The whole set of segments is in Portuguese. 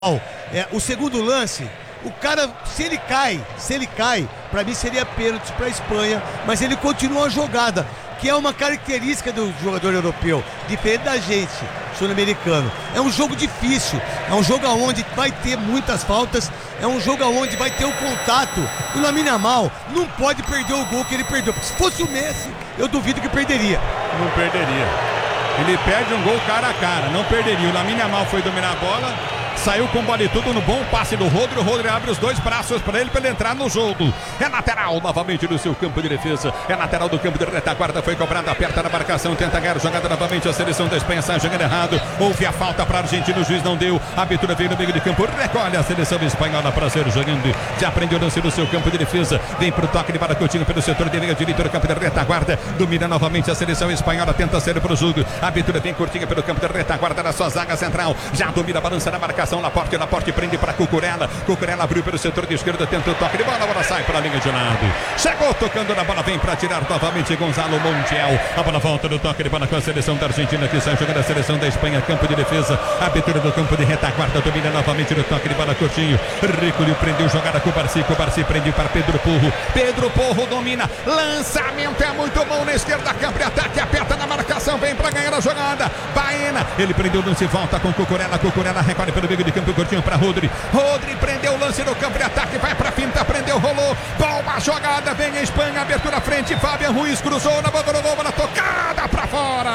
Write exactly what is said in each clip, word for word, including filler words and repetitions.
É, o segundo lance, o cara, se ele cai, se ele cai, pra mim seria pênalti pra Espanha, mas ele continua a jogada, que é uma característica do jogador europeu, diferente da gente, sul-americano. É um jogo difícil, é um jogo onde vai ter muitas faltas, é um jogo onde vai ter o contato. O Lamine Yamal não pode perder o gol que ele perdeu, porque se fosse o Messi, eu duvido que perderia. Não perderia. Ele perde um gol cara a cara, não perderia. O Lamine Yamal foi dominar a bola, saiu com bola e tudo no bom passe do Rodri. O Rodri abre os dois braços para ele, para ele entrar no jogo. É lateral novamente no seu campo de defesa. É lateral do campo de retaguarda. Foi cobrada, aperta na marcação, tenta ganhar jogada novamente. A seleção da Espanha sai jogando errado. Houve a falta para a Argentina, o juiz não deu. A abertura veio no meio de campo. Recolhe a seleção espanhola para ser jogando. Já aprendeu o lance no seu campo de defesa. Vem para o toque de Baracotinho pelo setor de meio direito do campo de retaguarda. Domina novamente a seleção espanhola. Tenta ser para o jogo. A abertura vem curtinha pelo campo de retaguarda na sua zaga central. Já domina a balança na marcação. Laporte, Laporte prende para Cucurella. Cucurella abriu pelo setor de esquerda, tenta o toque de bola, a bola sai para a linha de lado. Chegou tocando na bola, vem para tirar novamente Gonzalo Montiel. A bola volta no toque de bola com a seleção da Argentina, que sai jogando a seleção da Espanha, campo de defesa. Abertura do campo de retaguarda, domina novamente no toque de bola curtinho. Ricolho prendeu jogada com o Barci, com o Barci prende para Pedro Porro. Pedro Porro domina, lançamento é muito bom na esquerda, campo de ataque, aperta na marcação, vem para ganhar a jogada. Baena, ele prendeu, não se volta com Cucurella, Cucurella recolhe pelo meio de campo curtinho para Rodri. Rodri prendeu o lance no campo de ataque, vai para finta, prendeu, rolou. Boa jogada, vem a Espanha, abertura à frente. Fabian Ruiz cruzou na boca do gol, bola tocada para fora.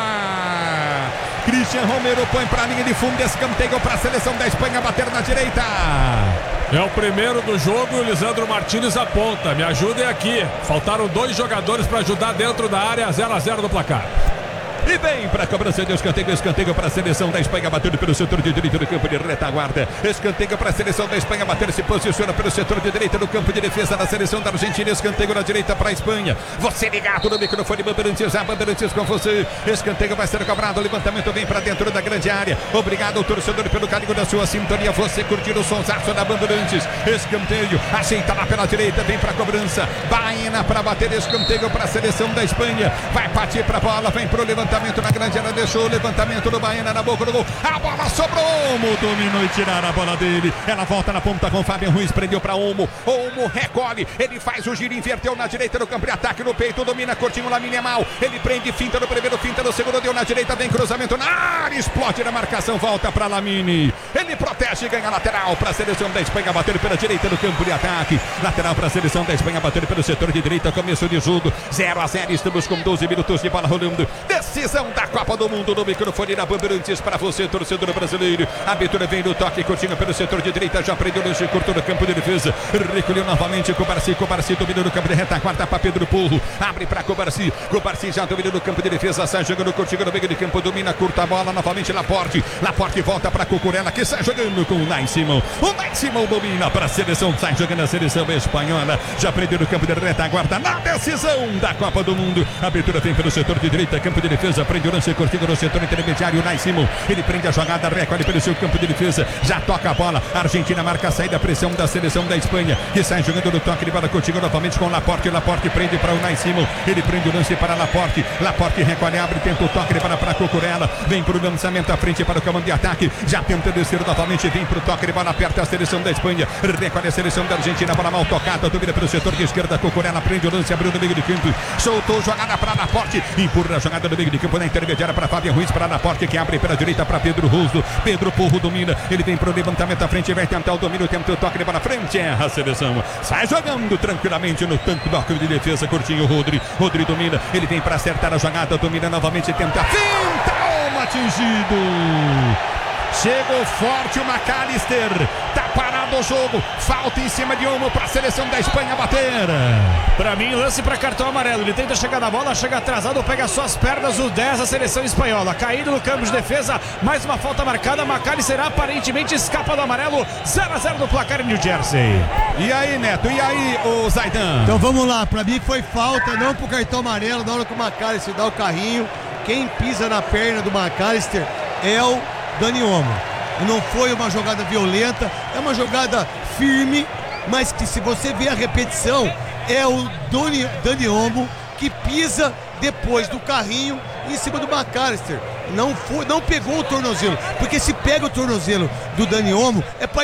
Christian Romero põe para a linha de fundo, escanteio para a seleção da Espanha bater na direita. É o primeiro do jogo, o Lisandro Martínez aponta. Me ajudem aqui. Faltaram dois jogadores para ajudar dentro da área, zero a zero do placar. E vem para a cobrança de escanteio, escanteio para a seleção da Espanha, batendo pelo setor de direita do campo de retaguarda. Escanteio para a seleção da Espanha, bater, se posiciona pelo setor de direita do campo de defesa da seleção da Argentina. Escanteio na direita para a Espanha. Você ligado no microfone, Bandeirantes, a Bandeirantes com você. Escanteio vai ser cobrado, o levantamento vem para dentro da grande área. Obrigado, torcedor, pelo carinho da sua sintonia. Você curtindo o sonsaço da Bandeirantes. Escanteio, ajeita lá pela direita, vem para a cobrança. Baena para bater, escanteio para a seleção da Espanha. Vai partir para a bola, vem para o levantamento. Na grande área, deixou o levantamento do Baena na boca do gol. A bola sobrou. Olmo dominou e tiraram a bola dele. Ela volta na ponta com Fabian Ruiz. Prendeu para Olmo. Olmo recolhe. Ele faz o giro, inverteu na direita do campo de ataque. No peito, domina curtinho. Lamine Yamal. Ele prende, finta no primeiro, finta no segundo. Deu na direita, vem cruzamento na área. Explode na marcação. Volta para Lamine. Ele protege e ganha lateral para a seleção da Espanha. Bater pela direita do campo de ataque. Lateral para a seleção da Espanha. Bater pelo setor de direita. Começo de jogo. zero a zero. Estamos com doze minutos de bola rolando. Decisão da Copa do Mundo no microfone da Bandeirantes para você, torcedor brasileiro. A abertura vem no toque, curtinho pelo setor de direita, já prendeu o lance curto no campo de defesa. Recolheu novamente com o Barci, com o Barci domina no campo de retaguarda para Pedro Porro. Abre para Cobarci, Cobarci já domina no campo de defesa, sai jogando curtinho no meio de campo, domina, curta a bola, novamente Laporte. Laporte volta para Cucurella, que sai jogando com o Nai Simão. O Nai Simão domina para a seleção, sai jogando a seleção espanhola. Já prendeu no campo de retaguarda na decisão da Copa do Mundo. A abertura vem pelo setor de direita, campo de defesa, prende o lance curtinho no setor intermediário, Nai Simão. Ele prende a jogada, recolhe pelo seu campo de defesa, já toca a bola. A Argentina marca a saída, pressão da seleção da Espanha, que sai jogando no toque de bola curtinho novamente com Laporte. Laporte prende para o Nai Simão. Ele prende o lance para Laporte. Laporte recolhe, abre, tenta o toque de bola para Cucurella. Vem para o lançamento à frente para o comando de ataque. Já tenta descer novamente, vem para o toque de bola, aperta a seleção da Espanha. Recolhe a seleção da Argentina, bola mal tocada, domina pelo setor de esquerda. Cucurella prende o lance, abriu no meio de campo, soltou jogada para Laporte, empurra a jogada no meio de campo na intermediária para Fabian Ruiz, para Laporte, que abre pela direita para Pedro Roso. Pedro Porro domina, ele vem para o levantamento à frente, vai tentar o domínio, tenta o toque de bola à frente, erra a seleção, sai jogando tranquilamente no tanque do arco de defesa, curtinho Rodri. Rodri domina, ele vem para acertar a jogada, domina novamente, tenta finta, um atingido. Chegou forte o McAllister, tá parado o jogo, falta em cima de Olmo para a seleção da Espanha bater. Pra mim, lance para cartão amarelo. Ele tenta chegar na bola, chega atrasado, pega só as pernas, o dez da seleção espanhola. Caído no campo de defesa, mais uma falta marcada. McAllister aparentemente escapa do amarelo. zero a zero no placar em New Jersey. E aí, Neto, e aí, o Zaidan? Então vamos lá, pra mim foi falta, não pro cartão amarelo. Na hora que o McAllister dá o carrinho, quem pisa na perna do McAllister é o Dani Olmo. Não foi uma jogada violenta, é uma jogada firme, mas que se você ver a repetição, é o Dani, Dani Olmo que pisa depois do carrinho em cima do McAllister. Não, foi, não pegou o tornozelo. Porque se pega o tornozelo do Dani Olmo, é pra